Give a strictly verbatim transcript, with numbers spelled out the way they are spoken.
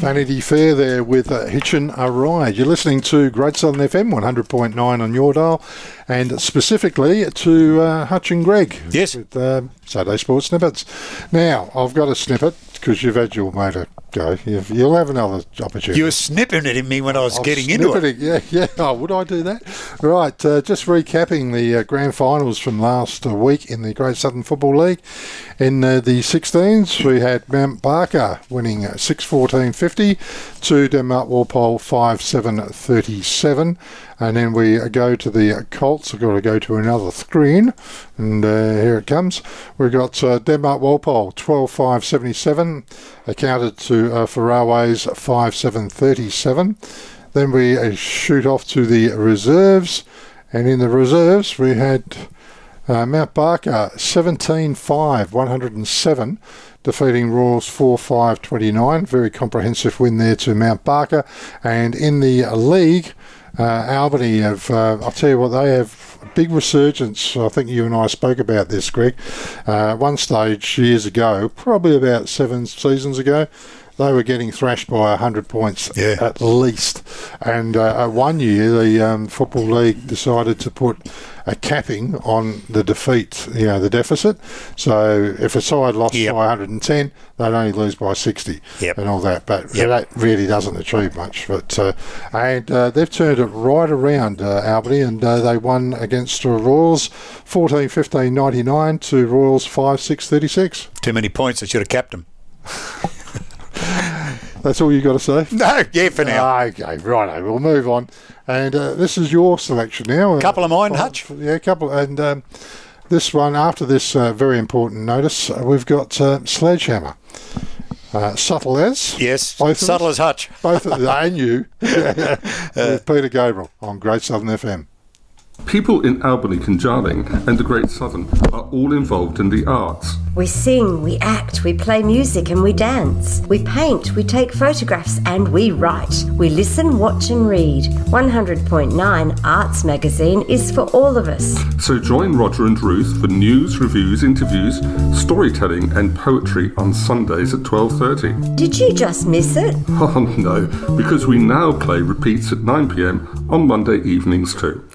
Vanity Fair there with uh, Hitchin' a Ride. You're listening to Great Southern F M, one hundred point nine on your dial, and specifically to uh, Hutch and Greg. Yes. With uh, Saturday Sports Snippets. Now, I've got a snippet, because you've had your motor go. You've, you'll have another opportunity. You were snipping at me when I was I'm getting into it. Yeah, yeah. Oh, would I do that? Right, uh, just recapping the uh, grand finals from last uh, week in the Great Southern Football League. In uh, the sixteens, we had Mount Barker winning six fourteen fifty to Denmark Walpole five seven thirty-seven. And then we go to the Colts. We've got to go to another screen. And uh, here it comes. We've got uh, Denmark Walpole twelve five seventy-seven, accounted to uh, for Railways five seven thirty-seven. Then we uh, shoot off to the reserves. And in the reserves, we had uh, Mount Barker seventeen five one hundred seven, defeating Royals four five twenty-nine. Very comprehensive win there to Mount Barker. And in the uh, league, Uh, Albany have, uh, I'll tell you what, they have a big resurgence. I think you and I spoke about this, Greg. Uh, one stage years ago, probably about seven seasons ago, they were getting thrashed by one hundred points yeah. at least. And uh, one year, the um, Football League decided to put a capping on the defeat, you know, the deficit. So if a side lost yep. by one hundred ten, they'd only lose by sixty yep. and all that. But yep. that really doesn't achieve much. But uh, and uh, they've turned it right around, uh, Albany, and uh, they won against uh, Royals fourteen fifteen ninety-nine to Royals five six thirty-six. Too many points. I should have capped them. That's all you got to say? No, yeah, for now. Okay, righto, we'll move on. And uh, this is your selection now. A couple of mine, uh, Hutch. Yeah, a couple. And um, this one, after this uh, very important notice, uh, we've got uh, Sledgehammer. Uh, subtle as. Yes, both subtle as Hutch. Both of and you. With Peter Gabriel on Great Southern F M. People in Albany, Conjarling and the Great Southern are all involved in the arts. We sing, we act, we play music and we dance. We paint, we take photographs and we write. We listen, watch and read. one hundred point nine Arts Magazine is for all of us. So join Roger and Ruth for news, reviews, interviews, storytelling and poetry on Sundays at twelve thirty. Did you just miss it? Oh no, because we now play repeats at nine p m on Monday evenings too.